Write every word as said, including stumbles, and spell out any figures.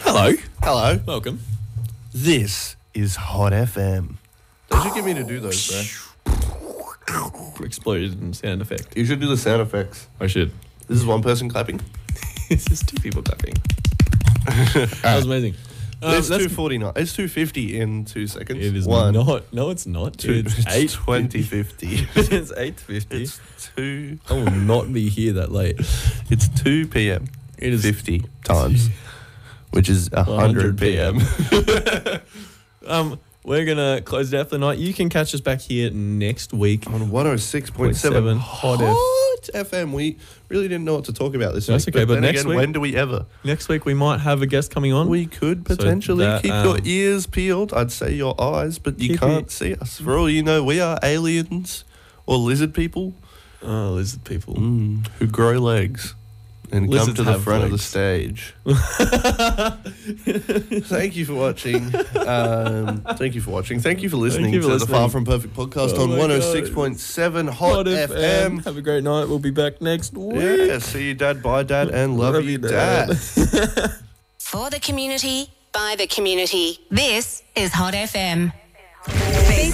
Hello. Hello. Welcome. This is Hot F M. Don't you get me to do those, bro? Explosion sound effect. You should do the sound effects. I should. This is one person clapping. This is two people clapping. That was amazing. Um, it's that's- two forty-nine. It's two fifty in two seconds. It is one. not. No, it's not. Two, It's it's eight twenty fifty. It's eight fifty. It's two. I will not be here that late. It's two p.m. It is fifty times, which is one hundred p.m. um, we're gonna close it out for the night. You can catch us back here next week. On one oh six point seven Hot Hot, F- F M. We really didn't know what to talk about this That's week. okay, but then next again, week- when do we ever? Next week we might have a guest coming on. We could So potentially that, keep um, your ears peeled. I'd say your eyes, but you Keep can't it- see us. For all you know, we are aliens or lizard people oh, lizard people. mm, who grow legs and come Lizards to the have front of the legs. stage. Thank you for watching. Um, thank you for watching. Thank you for listening you for to listening. the Far From Perfect podcast Oh on my one oh six point seven Hot, F M. Have a great night. We'll be back next week. Yeah, see you, Dad. Bye, Dad, and love, Love you, you, Dad. Dad. For the community, by the community. This is Hot F M.